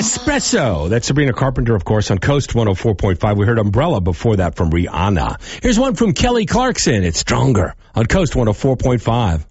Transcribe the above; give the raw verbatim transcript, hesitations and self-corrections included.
Espresso. That's Sabrina Carpenter, of course, on Coast one oh four point five. We heard Umbrella before that from Rihanna. Here's one from Kelly Clarkson. It's Stronger on Coast one oh four point five.